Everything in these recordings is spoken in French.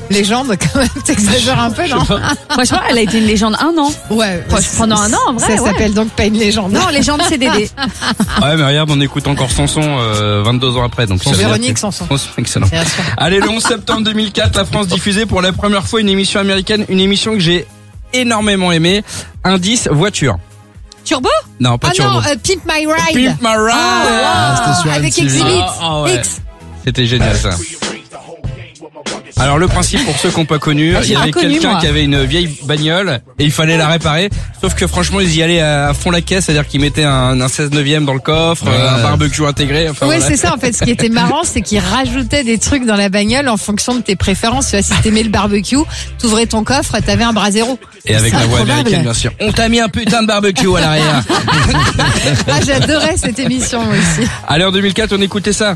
Légende, quand même, t'exagères un peu, non? Franchement, elle a été une légende 1 an. Ouais. Pendant 1 an, en vrai. Ça s'appelle donc pas une légende. Non, légende CDD. Ouais, mais regarde, on écoute encore Sanson 22 ans après. Donc Véronique Sanson. Excellent. Allez, le 11 septembre 2004, la France diffusait pour la première fois une émission américaine, une émission que j'ai énormément aimée. Indice voiture. Turbo? Non, pas Turbo. Non, Pimp My Ride. Pimp My Ride. C'était sur Avec MTV. Exhibit Ouais. X. C'était génial ça. Alors le principe pour ceux qui n'ont pas connu, il y avait quelqu'un qui avait une vieille bagnole et il fallait la réparer. Sauf que franchement ils y allaient à fond la caisse, c'est-à-dire qu'ils mettaient un 16/9 dans le coffre, un barbecue intégré. Enfin, Ouais, voilà. c'est ça en fait. Ce qui était marrant, c'est qu'ils rajoutaient des trucs dans la bagnole en fonction de tes préférences. Tu vois, si t'aimais le barbecue, t'ouvrais ton coffre, t'avais un Brasero. Et avec la voix américaine bien sûr. On t'a mis un putain de barbecue à l'arrière. Ah, j'adorais cette émission moi aussi. Allez, en 2004 on écoutait ça.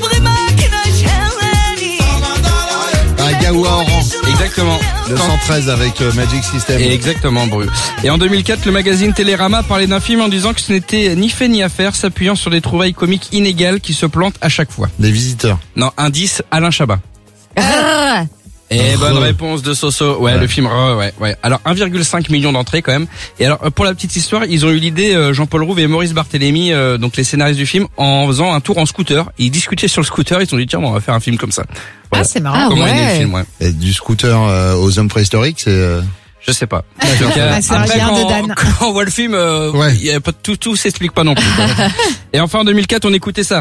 Gaoua Oran. Exactement. Le 113 avec Magic System. Et exactement, Bru. Et en 2004, le magazine Télérama parlait d'un film en disant que ce n'était ni fait ni à faire, s'appuyant sur des trouvailles comiques inégales qui se plantent à chaque fois. Les visiteurs. Non, indice, Alain Chabat. Ah. Et bonne réponse de Soso. Ouais, le film ouais. Alors 1,5 million d'entrées quand même. Et alors pour la petite histoire, ils ont eu l'idée Jean-Paul Rouve et Maurice Barthélémy, donc les scénaristes du film, en faisant un tour en scooter. Ils discutaient sur le scooter, ils se sont dit tiens, on va faire un film comme ça. Voilà. Ah, c'est marrant. Comment est né le Ouais. film, ouais. Et du scooter aux hommes préhistoriques, c'est... Je sais pas. Ah, c'est un regard de Dan. Quand on voit le film, Ouais. il y a pas tout s'explique pas non plus. Et enfin en 2004, on écoutait ça.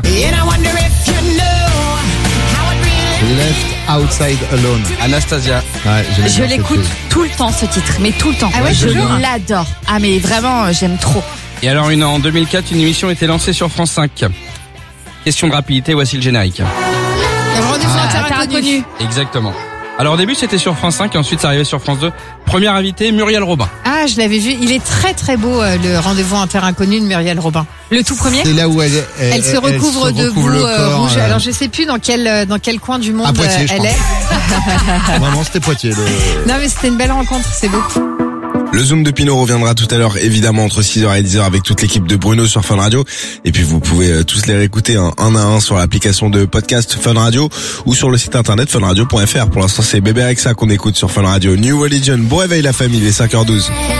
Left Outside Alone. Anastasia. Ouais, j'aimais Je bien l'écoute cette fille. tout le temps, ce titre. Mais tout le temps. Ah ouais, je toujours. l'adore. Ah, mais vraiment, j'aime trop. Et alors en 2004, une émission était lancée sur France 5. Question de rapidité, voici le générique. Rendez-vous à Terre Terre Inconnue. Inconnue. Exactement. Alors au début c'était sur France 5 et ensuite ça arrivait sur France 2. Première invitée, Muriel Robin. Ah, je l'avais vu. Il est très très beau le rendez-vous en Terre Inconnue de Muriel Robin. Le tout premier? C'est là où Elle se recouvre de boue le corps, rouge. Alors je sais plus dans quel coin du monde Poitiers, je elle pense. est. Vraiment, c'était Poitiers. Non mais c'était une belle rencontre, c'est beau. Le Zoom de Pinot reviendra tout à l'heure, évidemment, entre 6h et 10h avec toute l'équipe de Bruno sur Fun Radio. Et puis, vous pouvez tous les réécouter un à un sur l'application de podcast Fun Radio ou sur le site internet funradio.fr. Pour l'instant, c'est Bébé Rexha qu'on écoute sur Fun Radio. New Religion. Bon réveil, la famille, il est 5h12.